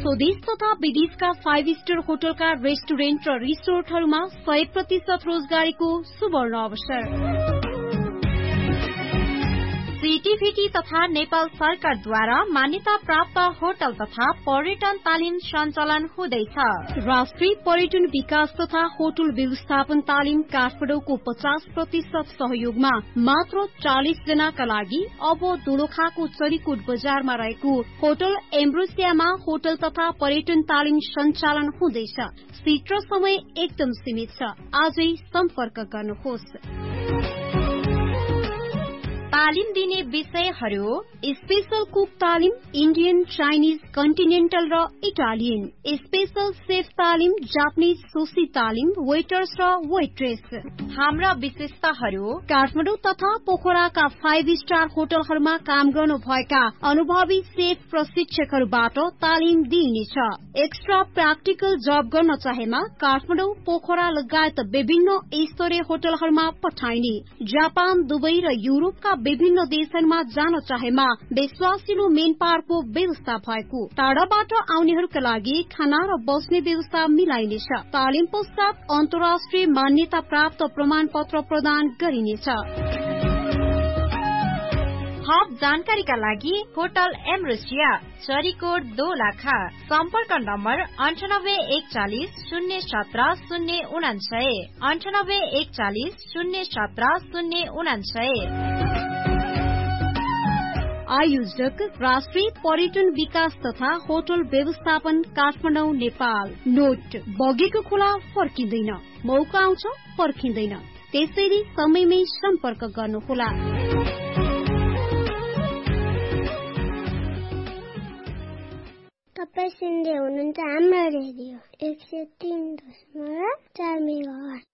स्वदेश तथा विदेशका 5 स्टार होटलका रेस्टुरेन्ट र रिसोर्टहरूमा 100% रोजगारीको सुवर्ण अवसर। सीटीभीटी तथा नेपाल सरकारद्वारा मान्यता प्राप्त होटल तथा पर्यटन तालिम सञ्चालन हुँदैछ। राष्ट्रिय पर्यटन विकास तथा होटल व्यवस्थापन तालिम काठमाडौँको 50% सहयोगमा मात्र 40 जनाका लागि अब दोलखाको चरीकोट बजारमा रहेको होटल एम्ब्रोसियामा होटल तथा पर्यटन तालिम सञ्चालन हुँदैछ। सीट र समय एकदम सीमित छ। आजै सम्पर्क गर्नुहोस्। तालिम दिने विषयहरू स्पेशल कुक तालिम, इन्डियन, चाइनिज, कन्टिनेन्टल र इटालियन, स्पेशल सेफ तालिम, जापानिज सुशी तालिम, वेटर्स र वेट्रेस। हाम्रा विशेषताहरू काठमाडौँ तथा पोखराका 5 स्टार होटलहरूमा काम गर्नु भएका अनुभवी सेफ प्रशिक्षकहरूबाट तालिम दिइनेछ। एक्स्ट्रा प्र्याक्टिकल जब गर्न चाहेमा काठमाडौँ, पोखरा लगायत विभिन्न स्तरीय होटलहरूमा पठाइने। जापान, दुबई र युरोपका विभिन्न देशहरूमा जान चाहेमा विश्वासिलो मेन पावरको व्यवस्था भएको। टाढाबाट आउनेहरूका लागि खाना र बस्ने व्यवस्था मिलाइनेछ। तालिम पश्चात अन्तर्राष्ट्रिय मान्यता प्राप्त प्रमाण पत्र प्रदान गरिनेछ। थप जानकारीका लागि होटल एम्ब्रोसिया, चरीकोट, दोलखा। सम्पर्क नम्बर 9814 017 099 9814 017 099। आयोजक राष्ट्रिय पर्यटन विकास तथा होटल व्यवस्थापन काठमाडौँ, नेपाल। नोट: बगेको खोला फर्किँदैन, मौका आउँछ पर्खिँदैन। त्यसैले समयमै सम्पर्क गर्नुहोला। तपाईं सुन्दै हुनुहुन्छ हाम्रो रेडियो 103.4 मेगाहर्ज।